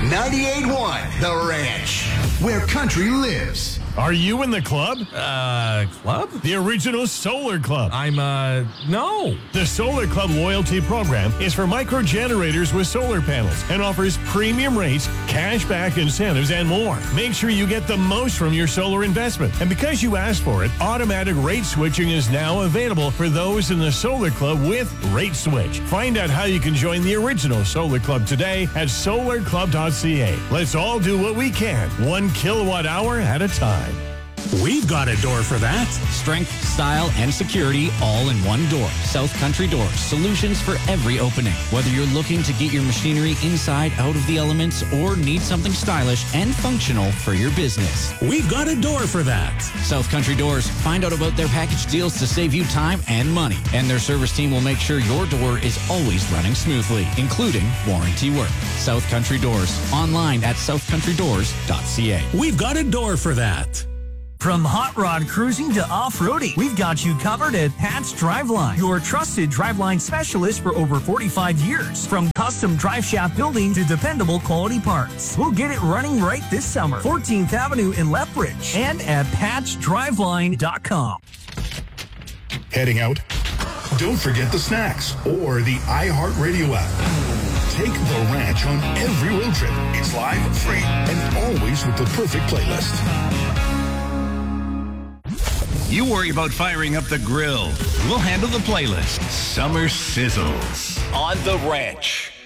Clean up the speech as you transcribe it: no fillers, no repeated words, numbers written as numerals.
98.1 The Ranch, where country lives. Are you in the club? Club? The original Solar Club. No. The Solar Club loyalty program is for micro generators with solar panels and offers premium rates, cashback incentives, and more. Make sure you get the most from your solar investment. And because you asked for it, automatic rate switching is now available for those in the Solar Club with Rate Switch. Find out how you can join the original Solar Club today at solarclub.ca. Let's all do what we can, 1 kilowatt hour at a time. We've got a door for that. Strength, style, and security all in one door. South Country Doors. Solutions for every opening. Whether you're looking to get your machinery inside, out of the elements, or need something stylish and functional for your business. We've got a door for that. South Country Doors. Find out about their package deals to save you time and money. And their service team will make sure your door is always running smoothly, including warranty work. South Country Doors. Online at southcountrydoors.ca. We've got a door for that. From hot rod cruising to off-roading, we've got you covered at Pat's Driveline, your trusted driveline specialist for over 45 years. From custom drive shaft building to dependable quality parts, we'll get it running right this summer. 14th Avenue in Lethbridge and at patsdriveline.com. Heading out? Don't forget the snacks or the iHeartRadio app. Take The Ranch on every road trip. It's live, free, and always with the perfect playlist. You worry about firing up the grill. We'll handle the playlist. Summer Sizzles on The Ranch.